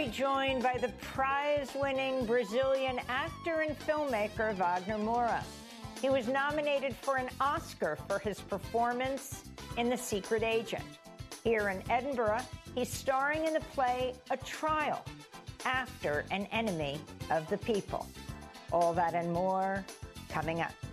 be joined by the prize-winning Brazilian actor and filmmaker Wagner Moura. He was nominated for an Oscar for his performance in The Secret Agent. Here in Edinburgh, he's starring in the play A Trial, after an enemy of the people. All that and more coming up.